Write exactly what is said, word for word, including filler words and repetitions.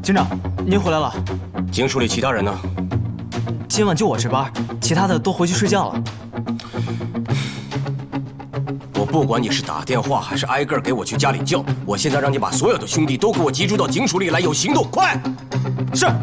警长，您回来了。 警署里其他人呢？ 今晚就我值班，其他的都回去睡觉了。 我不管你是打电话还是挨个给我去家里叫，我现在让你把所有的兄弟都给我集中到警署里来，有行动，快！ 是。